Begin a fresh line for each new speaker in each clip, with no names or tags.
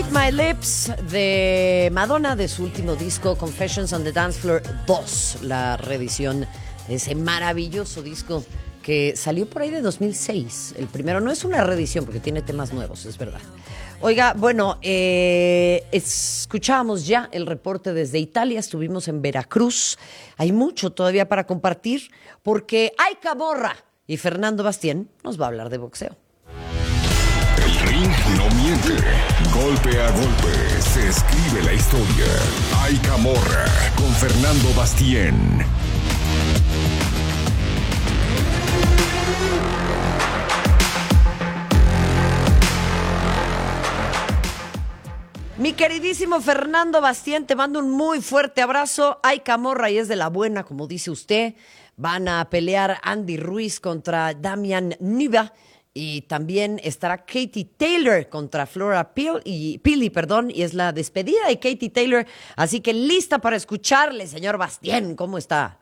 My Lips de Madonna, de su último disco Confessions on the Dance Floor 2, la reedición de ese maravilloso disco que salió por ahí de 2006. El primero no es una reedición porque tiene temas nuevos, es verdad. Oiga, bueno, escuchábamos ya el reporte desde Italia, estuvimos en Veracruz. Hay mucho todavía para compartir porque hay Camorra y Fernando Bastien nos va a hablar de boxeo.
El ring no miente. Golpe a golpe se escribe la historia. Hay Camorra con Fernando Bastien.
Mi queridísimo Fernando Bastien, te mando un muy fuerte abrazo. Hay Camorra y es de la buena, como dice usted. Van a pelear Andy Ruiz contra Damian Nuba. Y también estará Katie Taylor contra Flora Pili, y es la despedida de Katie Taylor. Así que lista para escucharle, señor Bastien. ¿Cómo está?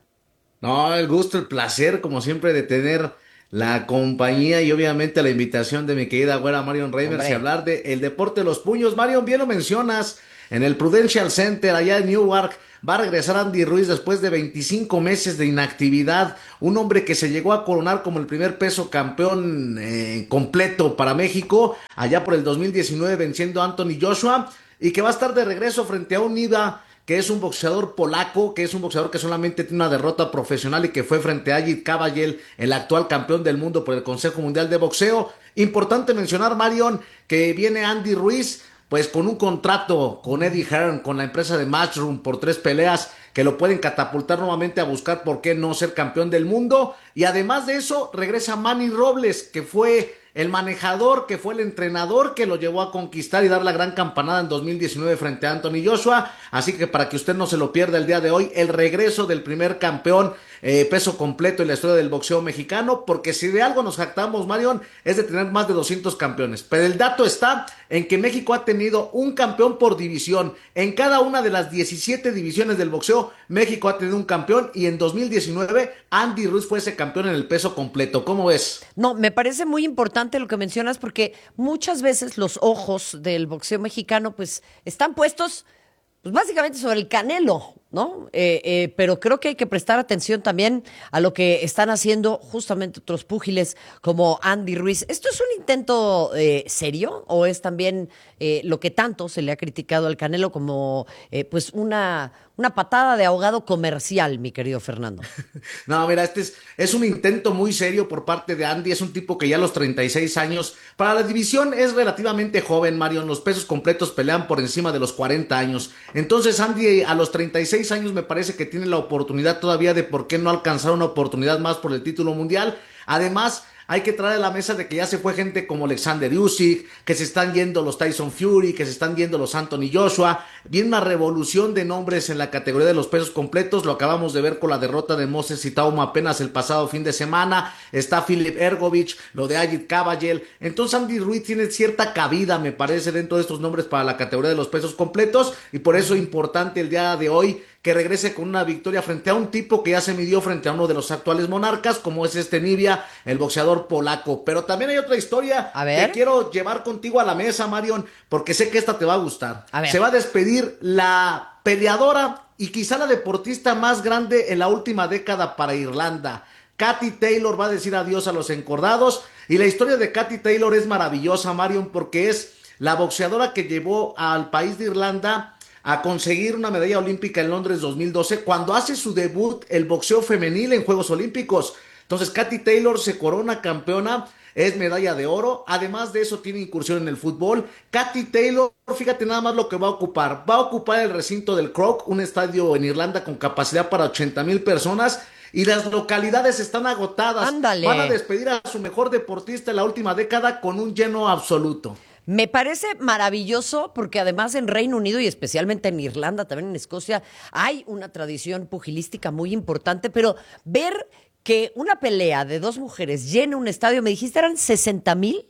No, el gusto, el placer, como siempre, de tener la compañía y obviamente la invitación de mi querida güera Marion Reimers y hablar de el deporte de los puños. Marion, bien lo mencionas, en el Prudential Center allá en Newark va a regresar Andy Ruiz después de 25 meses de inactividad, un hombre que se llegó a coronar como el primer peso campeón completo para México, allá por el 2019 venciendo a Anthony Joshua, y que va a estar de regreso frente a un Nuba, que es un boxeador polaco, que es un boxeador que solamente tiene una derrota profesional y que fue frente a Agit Kabayel, el actual campeón del mundo por el Consejo Mundial de Boxeo. Importante mencionar, Marion, que viene Andy Ruiz pues con un contrato con Eddie Hearn, con la empresa de Matchroom por 3 peleas que lo pueden catapultar nuevamente a buscar por qué no ser campeón del mundo. Y además de eso regresa Manny Robles, que fue el manejador, que fue el entrenador que lo llevó a conquistar y dar la gran campanada en 2019 frente a Anthony Joshua. Así que para que usted no se lo pierda el día de hoy, el regreso del primer campeón peso completo en la historia del boxeo mexicano, porque si de algo nos jactamos, Marion, es de tener más de 200 campeones. Pero el dato está en que México ha tenido un campeón por división. En cada una de las 17 divisiones del boxeo, México ha tenido un campeón, y en 2019 Andy Ruiz fue ese campeón en el peso completo. ¿Cómo ves?
No, me parece muy importante lo que mencionas porque muchas veces los ojos del boxeo mexicano pues están puestos pues básicamente sobre el Canelo, ¿no? Pero creo que hay que prestar atención también a lo que están haciendo justamente otros púgiles como Andy Ruiz. ¿Esto es un intento serio o es también lo que tanto se le ha criticado al Canelo como pues una patada de ahogado comercial, mi querido Fernando?
No, mira, este es un intento muy serio por parte de Andy. Es un tipo que ya a los 36 años, para la división es relativamente joven, Marion. Los pesos completos pelean por encima de los 40 años. Entonces Andy a los 36 años me parece que tiene la oportunidad todavía de por qué no alcanzar una oportunidad más por el título mundial. Además, hay que traer a la mesa de que ya se fue gente como Alexander Usyk, que se están yendo los Tyson Fury, que se están yendo los Anthony Joshua. Viene una revolución de nombres en la categoría de los pesos completos. Lo acabamos de ver con la derrota de Moses Itauma apenas el pasado fin de semana. Está Filip Ergovich, lo de Agit Kabayel. Entonces Andy Ruiz tiene cierta cabida, me parece, dentro de estos nombres para la categoría de los pesos completos, y por eso es importante el día de hoy que regrese con una victoria frente a un tipo que ya se midió frente a uno de los actuales monarcas, como es Nuba, el boxeador polaco. Pero también hay otra historia que quiero llevar contigo a la mesa, Marion, porque sé que esta te va a gustar. Se va a despedir la peleadora y quizá la deportista más grande en la última década para Irlanda. Katie Taylor va a decir adiós a los encordados, y la historia de Katie Taylor es maravillosa, Marion, porque es la boxeadora que llevó al país de Irlanda a conseguir una medalla olímpica en Londres 2012, cuando hace su debut el boxeo femenil en Juegos Olímpicos. Entonces Katie Taylor se corona campeona, es medalla de oro. Además de eso tiene incursión en el fútbol. Katie Taylor, fíjate nada más lo que va a ocupar. Va a ocupar el recinto del Croke, un estadio en Irlanda con capacidad para 80,000 personas. Y las localidades están agotadas.
¡Ándale!
Van a despedir a su mejor deportista en la última década con un lleno absoluto.
Me parece maravilloso porque además en Reino Unido y especialmente en Irlanda, también en Escocia, hay una tradición pugilística muy importante, pero ver que una pelea de 2 mujeres llene un estadio, me dijiste eran 60,000.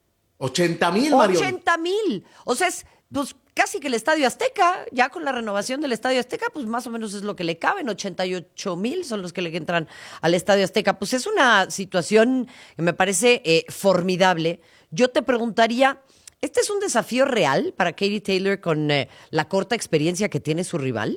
80,000, Mario.
80,000. O sea, es pues casi que el Estadio Azteca, ya con la renovación del Estadio Azteca, pues más o menos es lo que le caben, 88,000 son los que le entran al Estadio Azteca. Pues es una situación que me parece formidable. Yo te preguntaría, ¿Este es un desafío real para Katie Taylor con la corta experiencia que tiene su rival?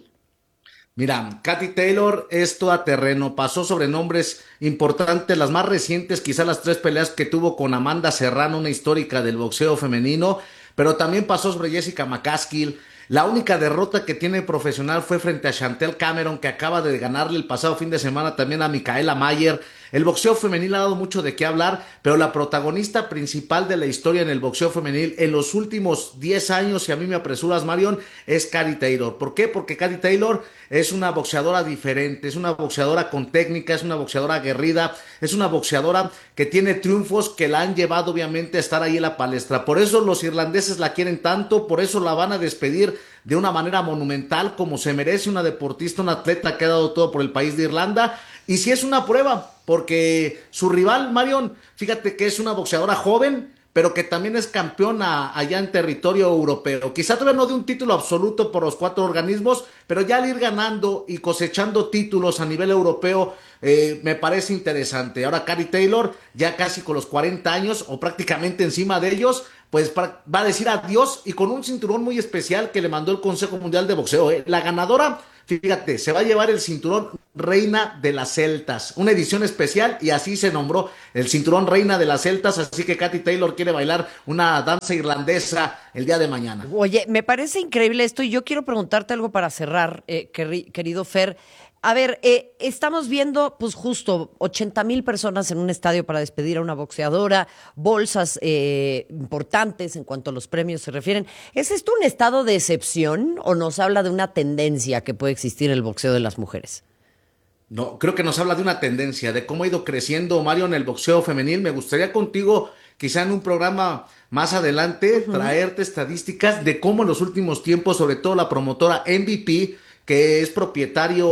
Mira, Katy Taylor es toda terreno, pasó sobre nombres importantes, las más recientes, quizás las 3 peleas que tuvo con Amanda Serrano, una histórica del boxeo femenino, pero también pasó sobre Jessica McCaskill. La única derrota que tiene profesional fue frente a Chantel Cameron, que acaba de ganarle el pasado fin de semana también a Micaela Mayer. El boxeo femenil ha dado mucho de qué hablar, pero la protagonista principal de la historia en el boxeo femenil en los últimos 10 años, si a mí me apresuras, Marion, es Katy Taylor. ¿Por qué? Porque Katy Taylor es una boxeadora diferente, es una boxeadora con técnica, es una boxeadora aguerrida, es una boxeadora que tiene triunfos que la han llevado obviamente a estar ahí en la palestra. Por eso los irlandeses la quieren tanto, por eso la van a despedir de una manera monumental como se merece una deportista, una atleta que ha dado todo por el país de Irlanda. Y si es una prueba, porque su rival, Marion, fíjate que es una boxeadora joven, pero que también es campeona allá en territorio europeo. Quizá todavía no de un título absoluto por los 4 organismos, pero ya al ir ganando y cosechando títulos a nivel europeo, me parece interesante. Ahora Katy Taylor, ya casi con los 40 años, o prácticamente encima de ellos, pues va a decir adiós y con un cinturón muy especial que le mandó el Consejo Mundial de Boxeo. La ganadora, fíjate, se va a llevar el cinturón Reina de las Celtas, una edición especial y así se nombró el cinturón Reina de las Celtas, así que Katy Taylor quiere bailar una danza irlandesa el día de mañana.
Oye, me parece increíble esto y yo quiero preguntarte algo para cerrar, querido Fer. A ver, estamos viendo, pues justo 80,000 personas en un estadio para despedir a una boxeadora, bolsas importantes en cuanto a los premios se refieren. ¿Es esto un estado de excepción o nos habla de una tendencia que puede existir en el boxeo de las mujeres?
No, creo que nos habla de una tendencia, de cómo ha ido creciendo, Mario, en el boxeo femenil. Me gustaría contigo, quizá en un programa más adelante, traerte estadísticas de cómo en los últimos tiempos, sobre todo la promotora MVP, que es propietario,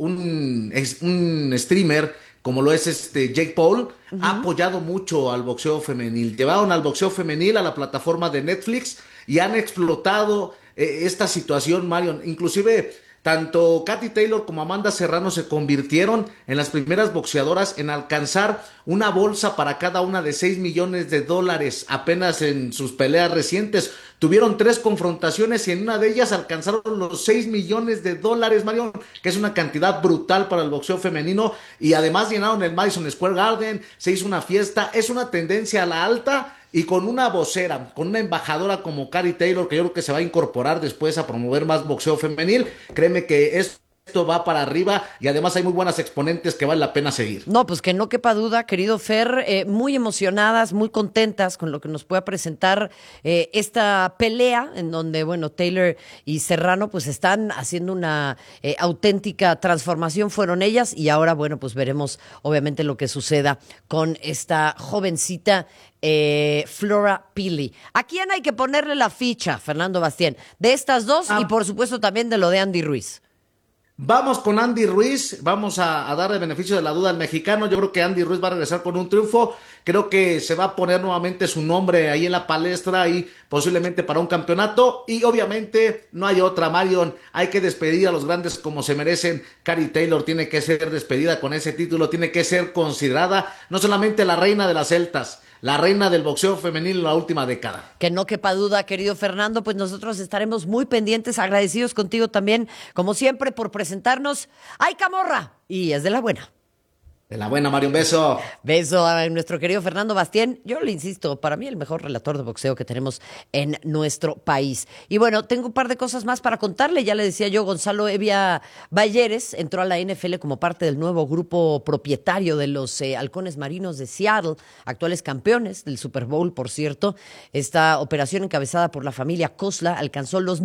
un streamer, como lo es Jake Paul, ha apoyado mucho al boxeo femenil. Llevaron al boxeo femenil a la plataforma de Netflix y han explotado esta situación, Marion. Inclusive, tanto Katy Taylor como Amanda Serrano se convirtieron en las primeras boxeadoras en alcanzar una bolsa para cada una de $6 millones apenas en sus peleas recientes. Tuvieron 3 confrontaciones y en una de ellas alcanzaron los $6 millones, Marion, que es una cantidad brutal para el boxeo femenino, y además llenaron el Madison Square Garden, se hizo una fiesta. Es una tendencia a la alta y con una vocera, con una embajadora como Katy Taylor, que yo creo que se va a incorporar después a promover más boxeo femenil. Créeme que esto va para arriba y además hay muy buenas exponentes que vale la pena seguir.
No, pues que no quepa duda, querido Fer, muy emocionadas, muy contentas con lo que nos pueda presentar esta pelea en donde, bueno, Taylor y Serrano pues están haciendo una auténtica transformación, fueron ellas, y ahora, bueno, pues veremos obviamente lo que suceda con esta jovencita Flora Pili. ¿A quién hay que ponerle la ficha, Fernando Bastien? De estas dos y por supuesto también de lo de Andy Ruiz.
Vamos con Andy Ruiz, vamos a darle beneficio de la duda al mexicano. Yo creo que Andy Ruiz va a regresar con un triunfo. Creo que se va a poner nuevamente su nombre ahí en la palestra y posiblemente para un campeonato. Y obviamente no hay otra, Marion. Hay que despedir a los grandes como se merecen. Katy Taylor tiene que ser despedida con ese título, tiene que ser considerada no solamente la reina de las celtas, la reina del boxeo femenil en la última década.
Que no quepa duda, querido Fernando, pues nosotros estaremos muy pendientes, agradecidos contigo también, como siempre, por presentarnos. ¡Ay, Camorra! Y es de la buena.
De la buena, Mario, un beso.
Beso a nuestro querido Fernando Bastien. Yo le insisto, para mí el mejor relator de boxeo que tenemos en nuestro país. Y bueno, tengo un par de cosas más para contarle. Ya le decía yo, Gonzalo Evia Balleres entró a la NFL como parte del nuevo grupo propietario de los Halcones Marinos de Seattle, actuales campeones del Super Bowl, por cierto. Esta operación encabezada por la familia Khosla alcanzó los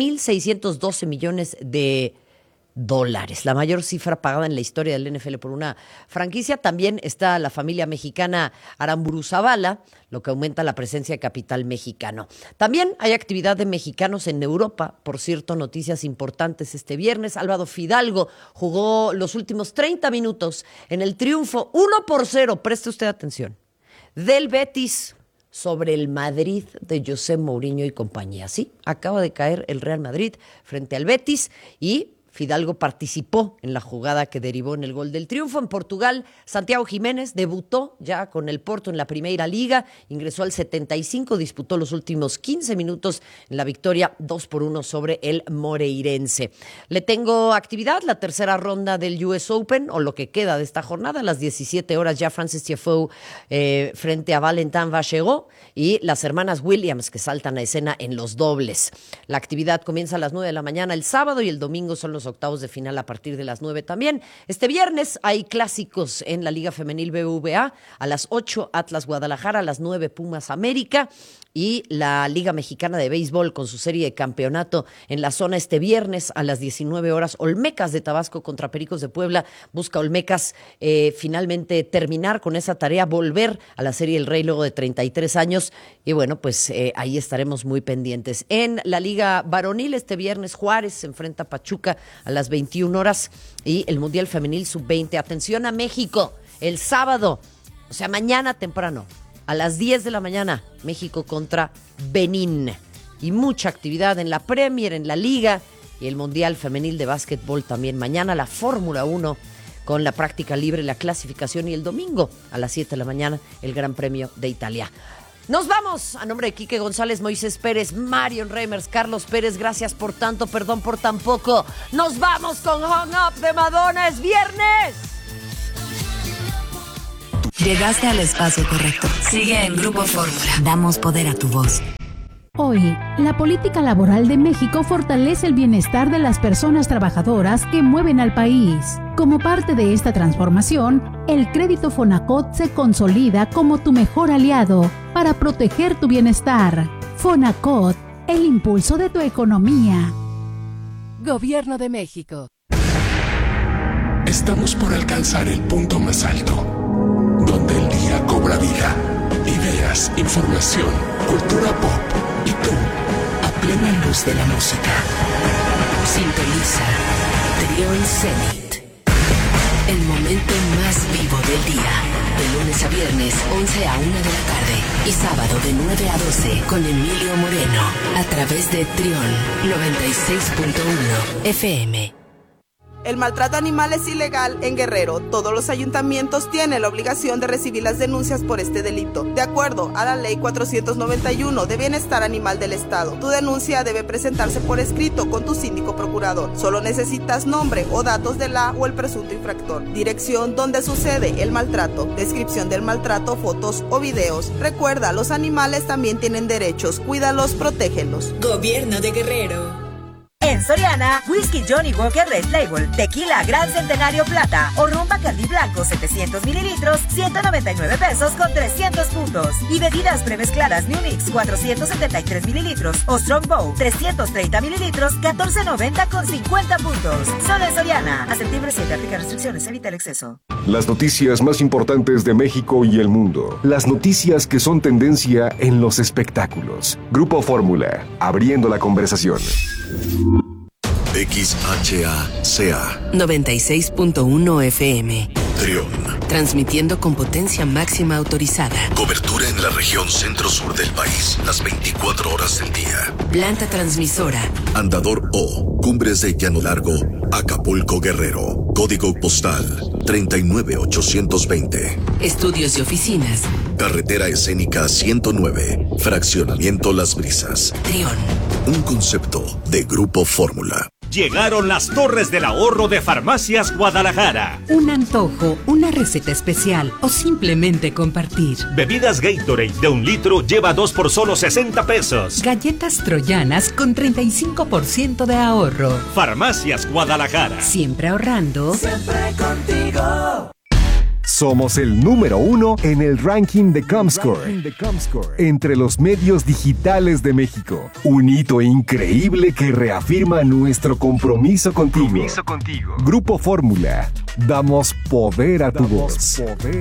9,612 millones de dólares, la mayor cifra pagada en la historia del NFL por una franquicia. También está la familia mexicana Aramburu Zavala, lo que aumenta la presencia de capital mexicano. También hay actividad de mexicanos en Europa. Por cierto, noticias importantes este viernes. Álvaro Fidalgo jugó los últimos 30 minutos en el triunfo 1-0, preste usted atención, del Betis sobre el Madrid de José Mourinho y compañía. Sí, acaba de caer el Real Madrid frente al Betis y Fidalgo participó en la jugada que derivó en el gol del triunfo. En Portugal, Santiago Jiménez debutó ya con el Porto en la Primeira Liga, ingresó al 75, disputó los últimos 15 minutos en la victoria 2-1 sobre el Moreirense. Le tengo actividad, la tercera ronda del US Open, o lo que queda de esta jornada, a las 17 horas ya Frances Tiafoe frente a Valentin Vachereau y las hermanas Williams que saltan a escena en los dobles. La actividad comienza a las 9 de la mañana el sábado y el domingo son los octavos de final a partir de las 9 también. Este viernes hay clásicos en la Liga Femenil BBVA, a las 8 Atlas Guadalajara, a las 9 Pumas América, y la Liga Mexicana de Béisbol con su serie de campeonato en la zona este viernes a las 19 horas. Olmecas de Tabasco contra Pericos de Puebla. Busca Olmecas finalmente terminar con esa tarea, volver a la Serie del Rey luego de 33 años. Y bueno, pues ahí estaremos muy pendientes. En la Liga Varonil este viernes Juárez se enfrenta a Pachuca a las 21 horas y el Mundial Femenil Sub-20. Atención a México, el sábado, o sea, mañana temprano, a las 10 de la mañana, México contra Benín. Y mucha actividad en la Premier, en la Liga y el Mundial Femenil de Básquetbol también. Mañana la Fórmula 1 con la práctica libre, la clasificación y el domingo a las 7 de la mañana el Gran Premio de Italia. Nos vamos. A nombre de Quique González, Moisés Pérez, Marion Reimers, Carlos Pérez, gracias por tanto, perdón por tan poco. Nos vamos con Hung Up de Madonna. ¡Es viernes!
Llegaste al espacio correcto. Sigue en Grupo Fórmula. Damos poder a tu voz.
Hoy, la política laboral de México fortalece el bienestar de las personas trabajadoras que mueven al país. Como parte de esta transformación, el crédito Fonacot se consolida como tu mejor aliado para proteger tu bienestar. Fonacot, el impulso de tu economía.
Gobierno de México.
Estamos por alcanzar el punto más alto, donde el día cobra vida. Ideas, información, cultura pop y tú, a plena luz de la música.
Sintoniza Trión Zenit. El momento más vivo del día. De lunes a viernes, 11 a 1 de la tarde. Y sábado de 9 a 12 con Emilio Moreno. A través de Trión 96.1 FM.
El maltrato animal es ilegal en Guerrero. Todos los ayuntamientos tienen la obligación de recibir las denuncias por este delito. De acuerdo a la Ley 491 de Bienestar Animal del Estado, tu denuncia debe presentarse por escrito con tu síndico procurador. Solo necesitas nombre o datos de la o el presunto infractor, dirección donde sucede el maltrato, descripción del maltrato, fotos o videos. Recuerda, los animales también tienen derechos. Cuídalos, protégelos.
Gobierno de Guerrero.
En Soriana, Whisky Johnny Walker Red Label, Tequila Gran Centenario Plata o Ron Bacardí Blanco 700 mililitros, 199 pesos con 300 puntos. Y bebidas premezcladas New Mix 473 mililitros o Strongbow 330 mililitros, 14.90 con 50 puntos. Solo en Soriana. A septiembre 7, aplica restricciones, evita el exceso.
Las noticias más importantes de México y el mundo. Las noticias que son tendencia en los espectáculos. Grupo Fórmula, abriendo la conversación.
XHACA
96.1 FM.
Trión.
Transmitiendo con potencia máxima autorizada.
Cobertura en la región centro-sur del país, las 24 horas del día.
Planta transmisora.
Andador O, Cumbres de Llano Largo, Acapulco, Guerrero. Código postal 39820.
Estudios y oficinas.
Carretera Escénica 109, Fraccionamiento Las Brisas.
Trión.
Un concepto de Grupo Fórmula.
Llegaron las Torres del Ahorro de Farmacias Guadalajara.
Un antojo, una receta especial o simplemente compartir.
Bebidas Gatorade de 1 litro lleva 2 por solo 60 pesos.
Galletas troyanas con 35% de ahorro.
Farmacias Guadalajara.
Siempre ahorrando.
Siempre contigo.
Somos el número 1 en el ranking de Comscore entre los medios digitales de México. Un hito increíble que reafirma nuestro compromiso contigo. Grupo Fórmula. Damos poder a tu voz.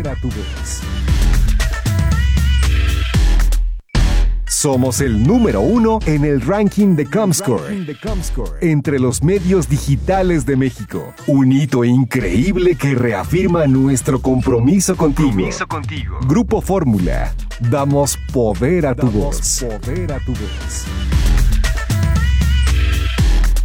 Somos el número 1 en el ranking de Comscore entre los medios digitales de México. Un hito increíble que reafirma nuestro compromiso contigo. Grupo Fórmula. Damos poder a tu voz.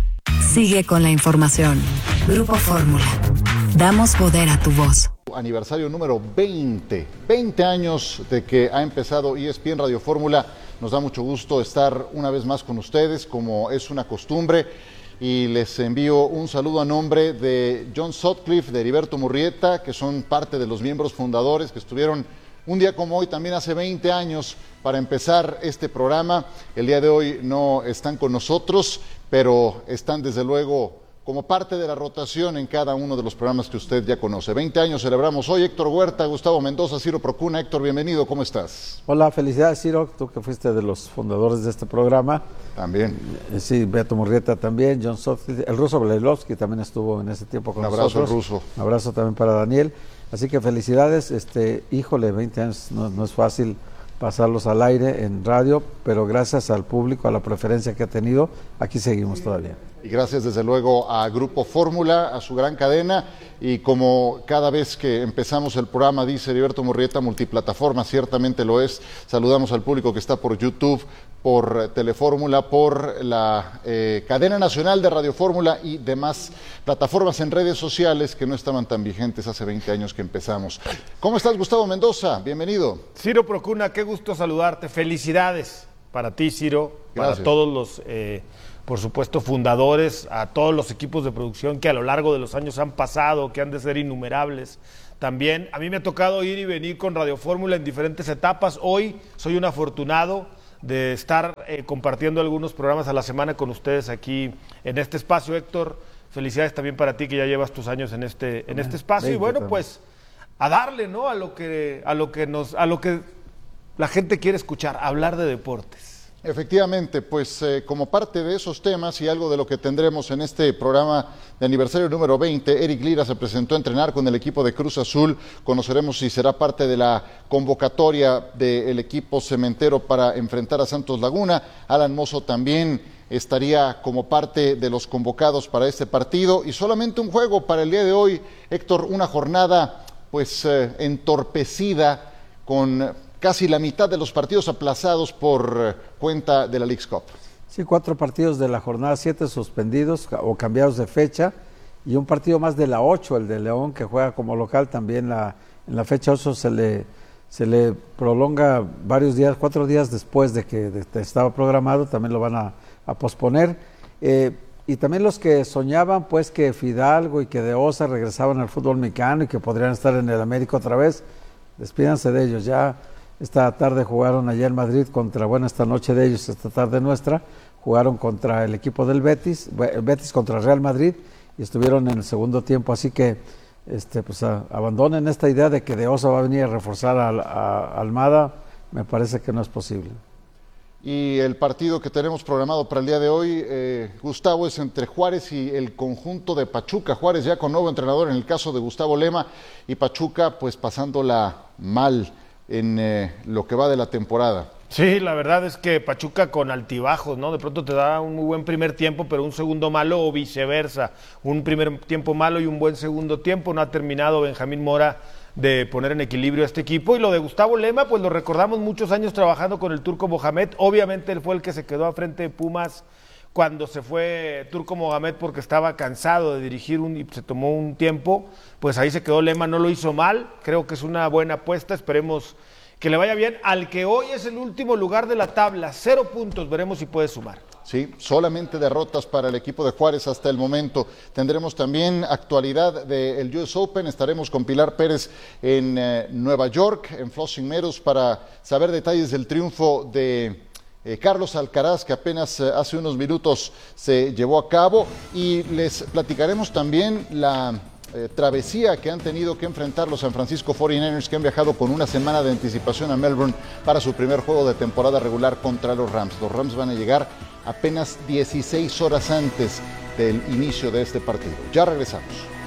Sigue con la información. Grupo Fórmula. Damos poder a tu voz.
Aniversario número 20 años de que ha empezado ESPN Radio Fórmula. Nos da mucho gusto estar una vez más con ustedes, como es una costumbre, y les envío un saludo a nombre de John Sutcliffe, de Heriberto Murrieta, que son parte de los miembros fundadores que estuvieron un día como hoy, también hace 20 años, para empezar este programa. El día de hoy no están con nosotros, pero están desde luego como parte de la rotación en cada uno de los programas que usted ya conoce. 20 años celebramos hoy. Héctor Huerta, Gustavo Mendoza, Ciro Procuna. Héctor, bienvenido, ¿cómo estás?
Hola, felicidades, Ciro, tú que fuiste de los fundadores de este programa.
También.
Sí, Beto Murrieta también, John Sutcliffe, el ruso Blailovsky también estuvo en ese tiempo con nosotros.
Un abrazo al ruso.
Un abrazo también para Daniel. Así que felicidades, híjole, 20 años no es fácil pasarlos al aire en radio, pero gracias al público, a la preferencia que ha tenido, aquí seguimos todavía.
Y gracias desde luego a Grupo Fórmula, a su gran cadena, y como cada vez que empezamos el programa dice Heriberto Murrieta, multiplataforma, ciertamente lo es. Saludamos al público que está por YouTube, por Telefórmula, por la cadena nacional de Radio Fórmula y demás plataformas en redes sociales que no estaban tan vigentes hace 20 años que empezamos. ¿Cómo estás, Gustavo Mendoza? Bienvenido.
Ciro Procuna, qué gusto saludarte. Felicidades para ti, Ciro,
Gracias.
para todos los, por supuesto, fundadores, a todos los equipos de producción que a lo largo de los años han pasado, que han de ser innumerables. También a mí me ha tocado ir y venir con Radio Fórmula en diferentes etapas. Hoy soy un afortunado de estar compartiendo algunos programas a la semana con ustedes aquí en este espacio. Héctor, felicidades también para ti que ya llevas tus años en este espacio. Y bueno, pues a darle, ¿no? a lo que la gente quiere escuchar, hablar de deportes.
Efectivamente, pues como parte de esos temas y algo de lo que tendremos en este programa de aniversario número 20, Eric Lira se presentó a entrenar con el equipo de Cruz Azul. Conoceremos si será parte de la convocatoria del equipo cementero para enfrentar a Santos Laguna. Alan Mozo también estaría como parte de los convocados para este partido. Y solamente un juego para el día de hoy, Héctor, una jornada pues entorpecida con casi la mitad de los partidos aplazados por cuenta de la Leagues Cup.
Sí, 4 partidos de la jornada 7 suspendidos o cambiados de fecha, y un partido más de la 8, el de León, que juega como local también en la fecha 8 se le prolonga varios días, 4 días después de que estaba programado, también lo van a posponer. Y también los que soñaban pues que Fidalgo y que De Osa regresaban al fútbol mexicano y que podrían estar en el América otra vez, despídanse de ellos. Ya esta tarde jugaron allá en Madrid esta noche de ellos, esta tarde nuestra, jugaron contra el equipo del Betis contra el Real Madrid, y estuvieron en el segundo tiempo, así que pues abandonen esta idea de que De Osa va a venir a reforzar a Almada. Me parece que no es posible.
Y el partido que tenemos programado para el día de hoy, Gustavo, es entre Juárez y el conjunto de Pachuca. Juárez ya con nuevo entrenador en el caso de Gustavo Lema, y Pachuca pues pasándola mal en lo que va de la temporada.
Sí, la verdad es que Pachuca con altibajos, ¿no? De pronto te da un muy buen primer tiempo, pero un segundo malo, o viceversa. Un primer tiempo malo y un buen segundo tiempo. No ha terminado Benjamín Mora de poner en equilibrio a este equipo. Y lo de Gustavo Lema, pues lo recordamos muchos años trabajando con el Turco Mohamed. Obviamente él fue el que se quedó a frente de Pumas cuando se fue Turco Mohamed porque estaba cansado de dirigir y se tomó un tiempo. Pues ahí se quedó Lema, no lo hizo mal. Creo que es una buena apuesta. Esperemos que le vaya bien al que hoy es el último lugar de la tabla. 0 puntos, veremos si puede sumar.
Sí, solamente derrotas para el equipo de Juárez hasta el momento. Tendremos también actualidad del US Open. Estaremos con Pilar Pérez en Nueva York, en Flushing Meadows, para saber detalles del triunfo de Carlos Alcaraz, que apenas hace unos minutos se llevó a cabo. Y les platicaremos también la travesía que han tenido que enfrentar los San Francisco 49ers, que han viajado con una semana de anticipación a Melbourne para su primer juego de temporada regular contra los Rams. Los Rams van a llegar apenas 16 horas antes del inicio de este partido. Ya regresamos.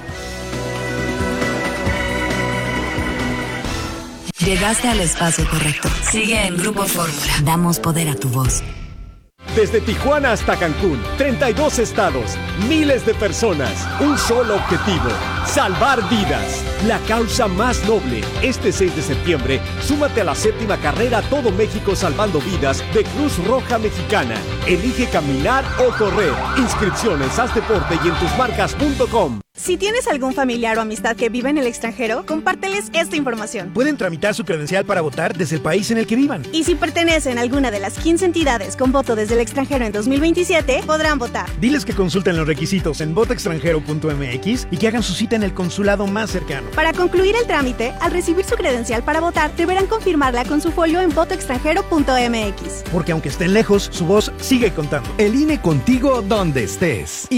Llegaste al espacio correcto. Sigue en Grupo Fórmula. Damos poder a tu voz.
Desde Tijuana hasta Cancún, 32 estados, miles de personas, un solo objetivo:
Salvar vidas, la causa más noble. Este 6 de septiembre, súmate a la 7ª carrera Todo México Salvando Vidas de Cruz Roja Mexicana. Elige caminar o correr. Inscripciones, haz deporte y en tusmarcas.com.
Si tienes algún familiar o amistad que vive en el extranjero, compárteles esta información.
Pueden tramitar su credencial para votar desde el país en el que vivan.
Y si pertenecen a alguna de las 15 entidades con voto desde el extranjero en 2027, podrán votar.
Diles que consulten los requisitos en votoextranjero.mx y que hagan su cita en el consulado más cercano.
Para concluir el trámite, al recibir su credencial para votar, deberán confirmarla con su folio en votoextranjero.mx.
Porque aunque estén lejos, su voz sigue contando.
El INE contigo donde estés.